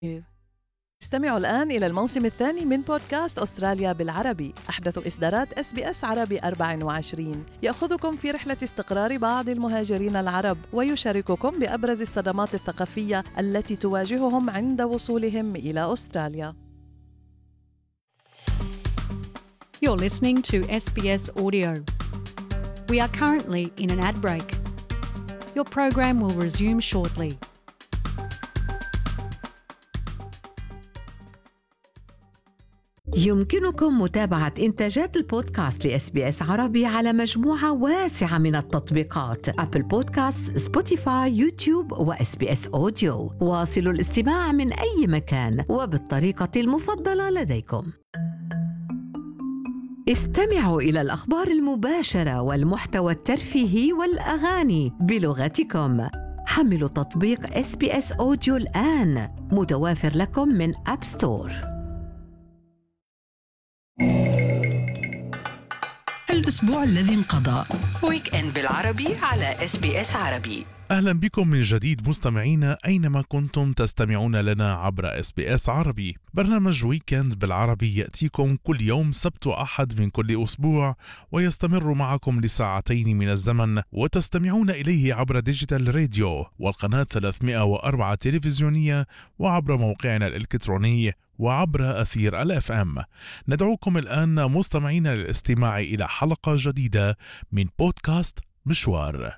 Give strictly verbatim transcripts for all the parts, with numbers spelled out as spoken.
استمعوا الآن إلى الموسم الثاني من بودكاست أستراليا بالعربي، أحدث إصدارات إس بي إس عربي أربعة وعشرين، يأخذكم في رحلة استقرار بعض المهاجرين العرب ويشارككم بأبرز الصدمات الثقافية التي تواجههم عند وصولهم إلى أستراليا. You're listening to إس بي إس Audio. We are currently in an ad break. Your program will resume shortly. يمكنكم متابعة إنتاجات البودكاست لإس بي إس عربي على مجموعة واسعة من التطبيقات: أبل بودكاست، سبوتيفاي، يوتيوب وإس بي إس أوديو. واصلوا الاستماع من أي مكان وبالطريقة المفضلة لديكم. استمعوا إلى الأخبار المباشرة والمحتوى الترفيهي والأغاني بلغتكم. حملوا تطبيق إس بي إس أوديو الآن، متوافر لكم من أب ستور. الأسبوع الذي انقضى ويك إند بالعربي على إس بي إس عربي. أهلا بكم من جديد مستمعينا أينما كنتم تستمعون لنا عبر إس بي إس عربي. برنامج ويكند بالعربي يأتيكم كل يوم سبت وأحد من كل أسبوع، ويستمر معكم لساعتين من الزمن، وتستمعون إليه عبر ديجيتال راديو والقناة ثلاثمائة وأربعة تلفزيونية، وعبر موقعنا الإلكتروني، وعبر أثير الإف إم. ندعوكم الآن مستمعين للاستماع إلى حلقة جديدة من بودكاست مشوار.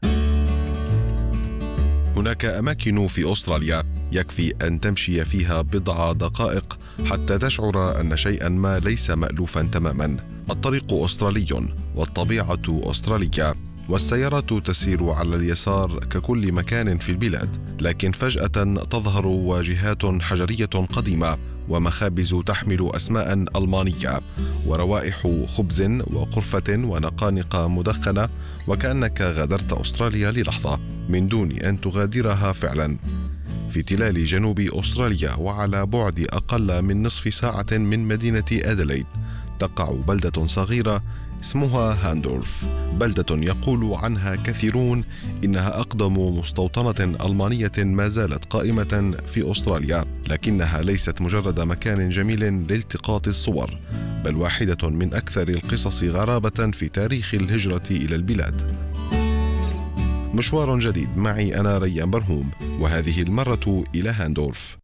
هناك أماكن في أستراليا يكفي أن تمشي فيها بضع دقائق حتى تشعر أن شيئا ما ليس مألوفا تماما. الطريق أسترالي والطبيعة أسترالية، والسيارات تسير على اليسار ككل مكان في البلاد، لكن فجأة تظهر واجهات حجرية قديمة ومخابز تحمل أسماء ألمانية وروائح خبز وقرفة ونقانق مدخنة، وكأنك غادرت أستراليا للحظة من دون أن تغادرها فعلا. في تلال جنوب أستراليا وعلى بعد أقل من نصف ساعة من مدينة أديلايد تقع بلدة صغيرة اسمها هاندورف، بلدة يقول عنها كثيرون إنها أقدم مستوطنة ألمانية ما زالت قائمة في أستراليا، لكنها ليست مجرد مكان جميل لالتقاط الصور، بل واحدة من أكثر القصص غرابة في تاريخ الهجرة إلى البلاد. مشوار جديد معي أنا ريان برهوم، وهذه المرة إلى هاندورف.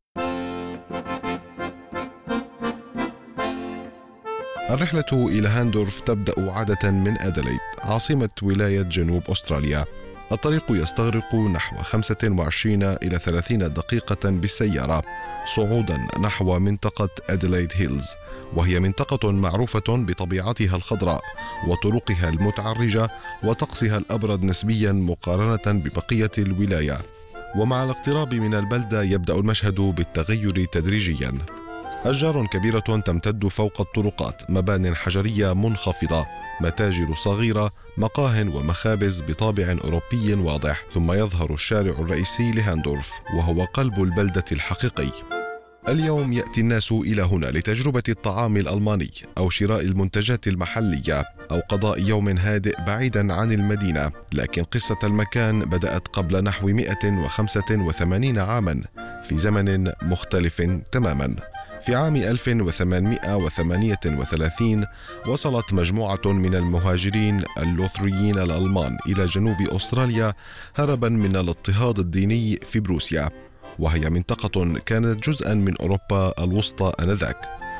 الرحلة إلى هاندورف تبدأ عادة من أديلايد عاصمة ولاية جنوب أستراليا. الطريق يستغرق نحو خمسة وعشرين إلى ثلاثين دقيقة بالسيارة صعودا نحو منطقة أديلايد هيلز، وهي منطقة معروفة بطبيعتها الخضراء وطرقها المتعرجة وطقسها الأبرد نسبيا مقارنة ببقية الولاية. ومع الاقتراب من البلدة يبدأ المشهد بالتغير تدريجيا. أشجار كبيرة تمتد فوق الطرقات، مبان حجرية منخفضة، متاجر صغيرة، مقاه ومخابز بطابع أوروبي واضح، ثم يظهر الشارع الرئيسي لهاندورف وهو قلب البلدة الحقيقي. اليوم يأتي الناس إلى هنا لتجربة الطعام الألماني أو شراء المنتجات المحلية أو قضاء يوم هادئ بعيدا عن المدينة، لكن قصة المكان بدأت قبل نحو مئة وخمسة وثمانين عاما في زمن مختلف تماما. في عام ألف وثمانمئة وثمانية وثلاثين وصلت مجموعة من المهاجرين اللوثريين الألمان إلى جنوب أستراليا هربا من الاضطهاد الديني في بروسيا، وهي منطقة كانت جزءا من أوروبا الوسطى آنذاك.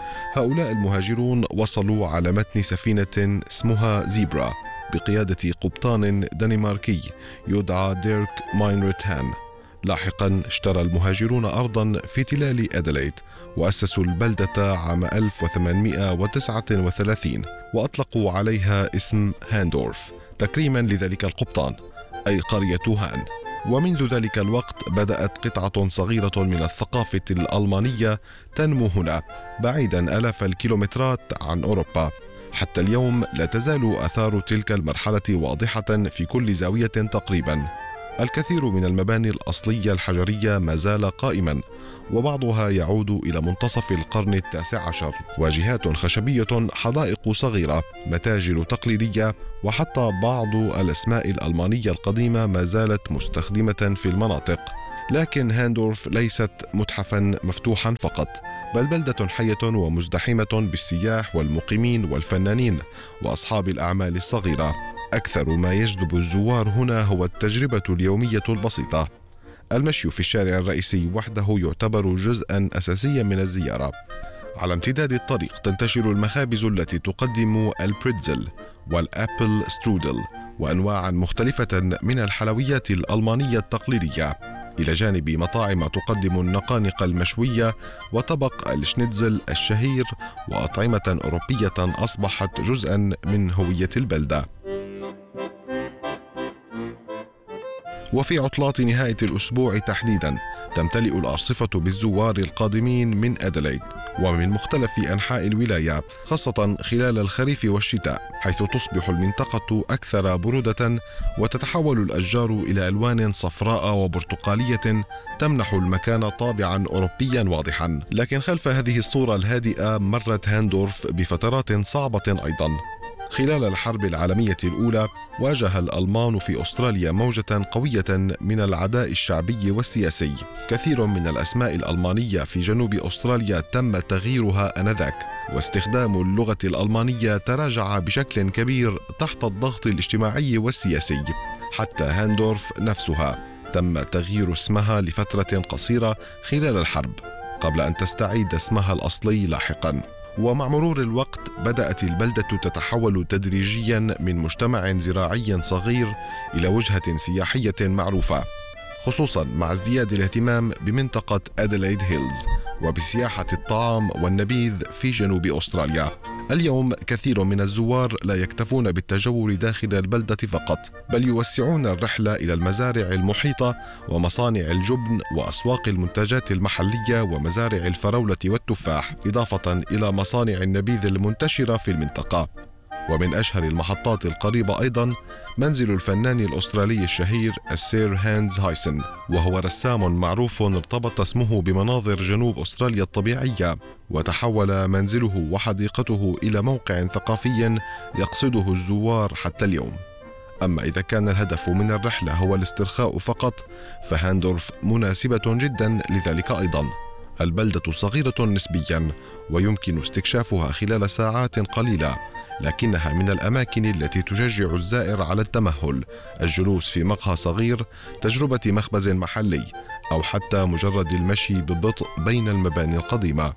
هؤلاء المهاجرون وصلوا على متن سفينة اسمها زيبرا بقيادة قبطان دنماركي يدعى ديرك ماينرتهان. لاحقا اشترى المهاجرون أرضا في تلال أديلايد وأسسوا البلدة عام ألف وثمانمئة وتسعة وثلاثين وأطلقوا عليها اسم هاندورف تكريما لذلك القبطان، أي قرية هان. ومنذ ذلك الوقت بدأت قطعة صغيرة من الثقافة الألمانية تنمو هنا بعيدا آلاف الكيلومترات عن أوروبا. حتى اليوم لا تزال آثار تلك المرحلة واضحة في كل زاوية تقريبا. الكثير من المباني الأصلية الحجرية ما زال قائما، وبعضها يعود إلى منتصف القرن التاسع عشر. واجهات خشبية، حدائق صغيرة، متاجر تقليدية، وحتى بعض الأسماء الألمانية القديمة ما زالت مستخدمة في المناطق، لكن هاندورف ليست متحفا مفتوحا فقط، بل بلدة حية ومزدحمة بالسياح والمقيمين والفنانين وأصحاب الأعمال الصغيرة. أكثر ما يجذب الزوار هنا هو التجربة اليومية البسيطة. المشي في الشارع الرئيسي وحده يعتبر جزءا أساسيا من الزيارة. على امتداد الطريق تنتشر المخابز التي تقدم البريتزل والأبل سترودل وأنواعا مختلفة من الحلويات الألمانية التقليدية، إلى جانب مطاعم تقدم النقانق المشوية وطبق الشنيتزل الشهير وأطعمة أوروبية أصبحت جزءا من هوية البلدة. وفي عطلات نهاية الأسبوع تحديدا تمتلئ الأرصفة بالزوار القادمين من أديلايد ومن مختلف أنحاء الولاية، خاصة خلال الخريف والشتاء، حيث تصبح المنطقة أكثر برودة وتتحول الأشجار إلى ألوان صفراء وبرتقالية تمنح المكان طابعا أوروبيا واضحا. لكن خلف هذه الصورة الهادئة مرت هاندورف بفترات صعبة أيضا. خلال الحرب العالمية الأولى واجه الألمان في أستراليا موجة قوية من العداء الشعبي والسياسي. كثير من الأسماء الألمانية في جنوب أستراليا تم تغييرها آنذاك، واستخدام اللغة الألمانية تراجع بشكل كبير تحت الضغط الاجتماعي والسياسي. حتى هاندورف نفسها تم تغيير اسمها لفترة قصيرة خلال الحرب قبل أن تستعيد اسمها الأصلي لاحقا. ومع مرور الوقت بدأت البلدة تتحول تدريجيا من مجتمع زراعي صغير إلى وجهة سياحية معروفة، خصوصا مع ازدياد الاهتمام بمنطقة أديلايد هيلز وبسياحة الطعام والنبيذ في جنوب أستراليا. اليوم كثير من الزوار لا يكتفون بالتجول داخل البلدة فقط، بل يوسعون الرحلة إلى المزارع المحيطة ومصانع الجبن وأسواق المنتجات المحلية ومزارع الفراولة والتفاح، إضافة إلى مصانع النبيذ المنتشرة في المنطقة. ومن أشهر المحطات القريبة أيضا منزل الفنان الأسترالي الشهير السير هانز هايسن، وهو رسام معروف ارتبط اسمه بمناظر جنوب أستراليا الطبيعية، وتحول منزله وحديقته إلى موقع ثقافي يقصده الزوار حتى اليوم. أما إذا كان الهدف من الرحلة هو الاسترخاء فقط، فهاندورف مناسبة جدا لذلك أيضا. البلدة صغيرة نسبيا ويمكن استكشافها خلال ساعات قليلة، لكنها من الأماكن التي تشجع الزائر على التمهل، الجلوس في مقهى صغير، تجربة مخبز محلي، أو حتى مجرد المشي ببطء بين المباني القديمة.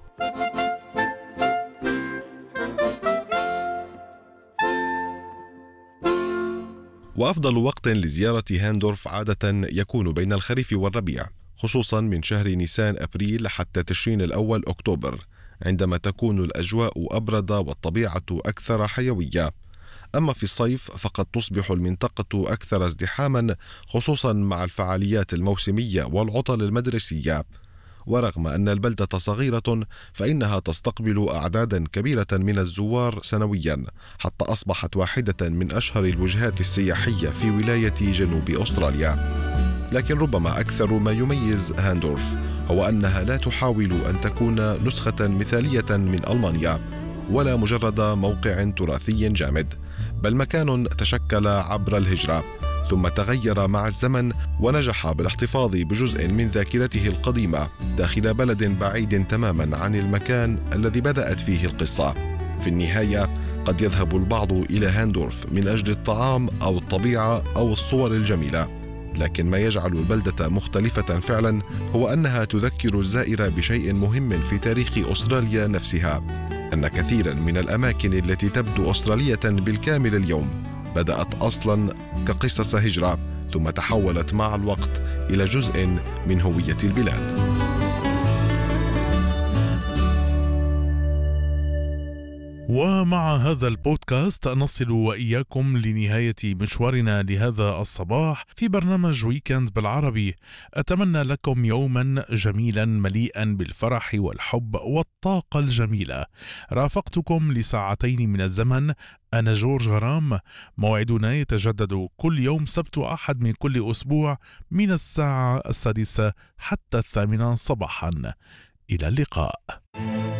وأفضل وقت لزيارة هاندورف عادة يكون بين الخريف والربيع، خصوصا من شهر نيسان أبريل حتى تشرين الأول أكتوبر، عندما تكون الأجواء أبرد والطبيعة أكثر حيوية. أما في الصيف فقد تصبح المنطقة أكثر ازدحاما، خصوصا مع الفعاليات الموسمية والعطل المدرسية. ورغم أن البلدة صغيرة فإنها تستقبل أعدادا كبيرة من الزوار سنويا، حتى أصبحت واحدة من أشهر الوجهات السياحية في ولاية جنوب أستراليا. لكن ربما أكثر ما يميز هاندورف هو أنها لا تحاول أن تكون نسخة مثالية من ألمانيا، ولا مجرد موقع تراثي جامد، بل مكان تشكل عبر الهجرة ثم تغير مع الزمن ونجح بالاحتفاظ بجزء من ذاكرته القديمة داخل بلد بعيد تماما عن المكان الذي بدأت فيه القصة. في النهاية قد يذهب البعض إلى هاندورف من أجل الطعام أو الطبيعة أو الصور الجميلة، لكن ما يجعل البلدة مختلفة فعلا هو أنها تذكر الزائر بشيء مهم في تاريخ أستراليا نفسها، أن كثيرا من الأماكن التي تبدو أسترالية بالكامل اليوم بدأت أصلا كقصص هجرة، ثم تحولت مع الوقت إلى جزء من هوية البلاد. ومع هذا البودكاست نصل وإياكم لنهاية مشوارنا لهذا الصباح في برنامج ويكند بالعربي. أتمنى لكم يوما جميلا مليئا بالفرح والحب والطاقة الجميلة. رافقتكم لساعتين من الزمن أنا جورج غرام. موعدنا يتجدد كل يوم سبت وأحد من كل أسبوع من الساعة السادسة حتى الثامنة صباحا. إلى اللقاء.